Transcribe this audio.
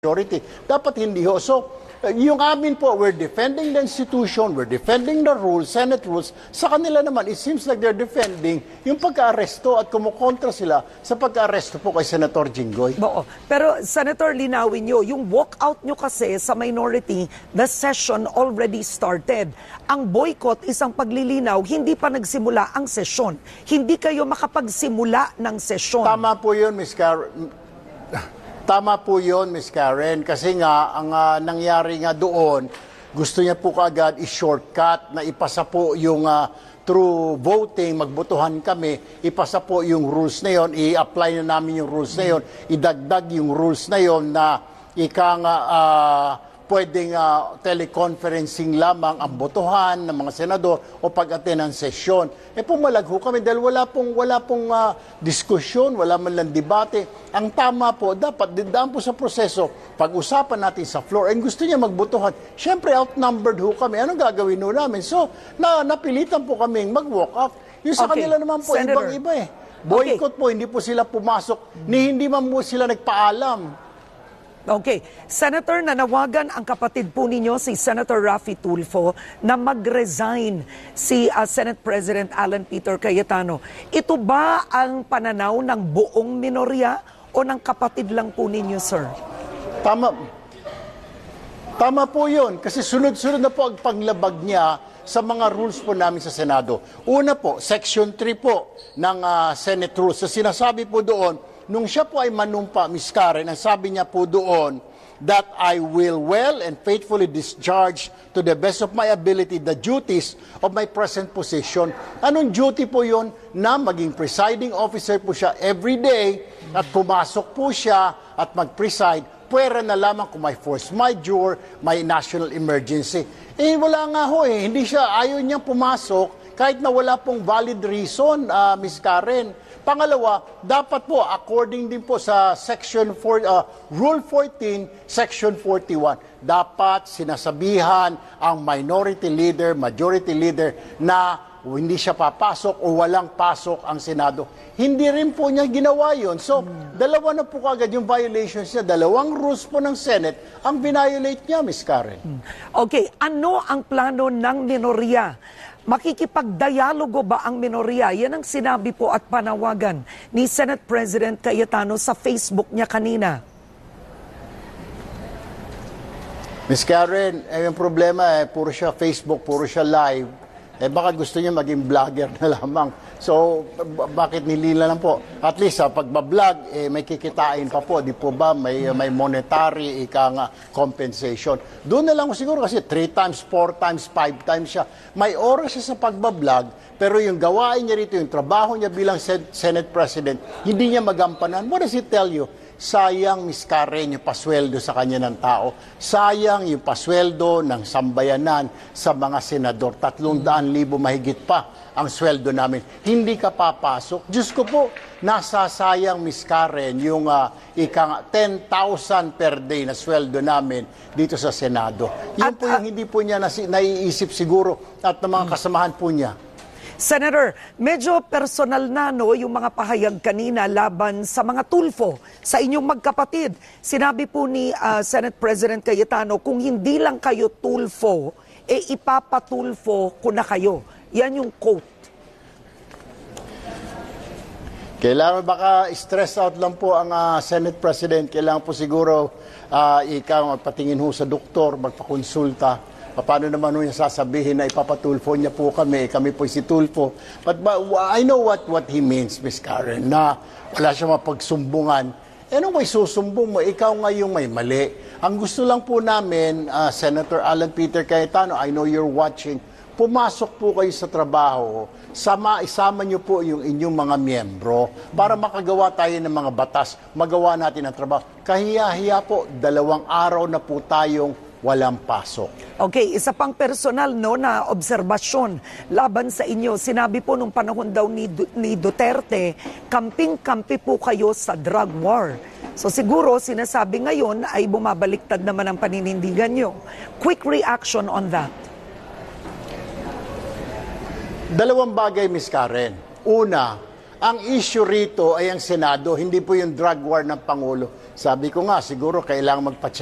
majority. Dapat hindi ho. So, yung amin po, we're defending the institution, we're defending the rules, Senate rules. Sa kanila naman, it seems like they're defending yung pagka-aresto at kumukontra sila sa pagka-aresto po kay Senator Jinggoy. Oo. Pero Senator, linawin nyo, yung walkout nyo kasi sa minority, the session already started. Ang boycott, isang paglilinaw, hindi pa nagsimula ang sesyon. Hindi kayo makapagsimula ng sesyon. Tama po yun, Ms. Karen. Tama po yun, Ms. Karen, kasi nga, ang nangyari nga doon, gusto niya po kaagad i-shortcut na ipasa po yung through voting, magbotohan kami, ipasa po yung rules na yon, i-apply na namin yung rules na yon, idagdag yung rules na yon na ika nga pwedeng teleconferencing lamang ang botohan ng mga senador o pag-attend ng sesyon. Pumalagho kami dahil wala pong diskusyon, wala man lang debate. Ang tama po, dapat didaan po sa proseso, pag-usapan natin sa floor. And gusto niya magbotohan. Siyempre, outnumbered ho kami. Anong gagawin ho namin? So, napilitan po kaming mag-walk out. Yung sa kanila naman po, Senator, ibang-iba eh. Boycott po, hindi po sila pumasok, hindi man po sila nagpaalam. Okay. Senator, nanawagan ang kapatid po ninyo, si Senator Raffy Tulfo, na mag-resign si Senate President Alan Peter Cayetano. Ito ba ang pananaw ng buong minorya o ng kapatid lang po ninyo, sir? Tama po yun. Kasi sunod-sunod na po ang paglabag niya sa mga rules po namin sa Senado. Una po, Section 3 po ng Senate Rules. So, sinasabi po doon, nung siya po ay manumpa, Ms. Karen, ang sabi niya po doon, that I will well and faithfully discharge to the best of my ability the duties of my present position. Anong duty po yun? Na maging presiding officer po siya every day at pumasok po siya at mag-preside, pwera na lamang kung may force majeure, may national emergency. Wala nga ho eh. Hindi siya, ayaw niyang pumasok kahit na wala pong valid reason, Ms. Karen. Pangalawa, dapat po, according din po sa Section 4, Rule 14, Section 41, dapat sinasabihan ang minority leader, majority leader na hindi siya papasok o walang pasok ang Senado. Hindi rin po niya ginawa yun. So, dalawa na po kagad yung violations niya. Dalawang rules po ng Senate ang violate niya, Ms. Karen. Okay, ano ang plano ng minorya? Makikipagdialogo ba ang minorya? Yan ang sinabi po at panawagan ni Senate President Cayetano sa Facebook niya kanina. Ms. Karen, yung problema puro siya Facebook, puro siya live. Baka gusto niya maging vlogger na lamang. So, bakit nilila lang po? At least, pag ba-vlog, may kikitain pa po. Di po ba? May monetary compensation. Doon na lang siguro kasi 3 times, 4 times, 5 times siya. May oras siya sa pagbablog, pero yung gawain niya rito, yung trabaho niya bilang Senate President, hindi niya magampanan. What does it tell you? Sayang, Ms. Karen, yung pasweldo sa kanya ng tao. Sayang yung pasweldo ng sambayanan sa mga senador. 300,000 mahigit pa ang sweldo namin. Hindi ka papasok. Diyos ko po, nasasayang, Ms. Karen, yung 10,000 per day na sweldo namin dito sa Senado. Yun po yung hindi po niya naiisip siguro at ng mga kasamahan po niya. Senator, medyo personal na yung mga pahayag kanina laban sa mga Tulfo, sa inyong magkapatid. Sinabi po ni Senate President Cayetano, kung hindi lang kayo Tulfo, ipapatulfo ko na kayo. Yan yung quote. Kailangan baka stress out lang po ang Senate President. Kailangan po siguro patingin ho sa doktor, magpakonsulta. Paano naman niya sasabihin na ipapatulfo niya po kami po si Tulfo. But I know what he means, Ms. Karen, na wala siya mapagsumbungan. Anong may susumbong mo? Ikaw nga yung may mali. Ang gusto lang po namin, Senator Alan Peter Cayetano, I know you're watching, pumasok po kayo sa trabaho, isama niyo po yung inyong mga miyembro para makagawa tayo ng mga batas, magawa natin ang trabaho. Kahiya-hiya po, 2 araw na po tayong walang pasok. Okay, isa pang personal na obserbasyon laban sa inyo. Sinabi po nung panahon daw ni Duterte, kamping-kampi po kayo sa drug war. So siguro sinasabi ngayon ay bumabaliktad naman ang paninindigan nyo. Quick reaction on that. 2 bagay, Ms. Karen. Una, ang issue rito ay ang Senado, hindi po yung drug war ng Pangulo. Sabi ko nga, siguro kailangan magpa